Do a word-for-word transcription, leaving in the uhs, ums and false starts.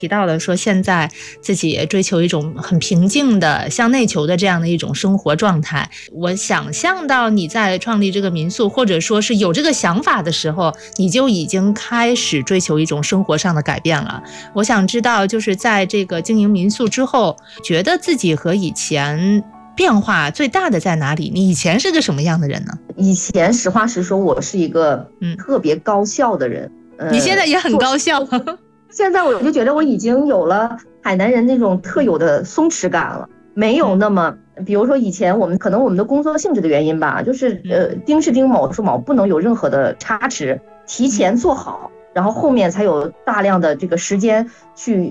提到了说现在自己追求一种很平静的向内求的这样的一种生活状态。我想象到你在创立这个民宿，或者说是有这个想法的时候，你就已经开始追求一种生活上的改变了。我想知道，就是在这个经营民宿之后，觉得自己和以前变化最大的在哪里？你以前是个什么样的人呢？ 以前实话实说，我是一个特别高效的人。 嗯呃、你现在也很高效。 现在我就觉得我已经有了海南人那种特有的松弛感了，没有那么，比如说以前我们可能我们的工作性质的原因吧，就是呃丁是丁，卯是卯，不能有任何的差池，提前做好，然后后面才有大量的这个时间去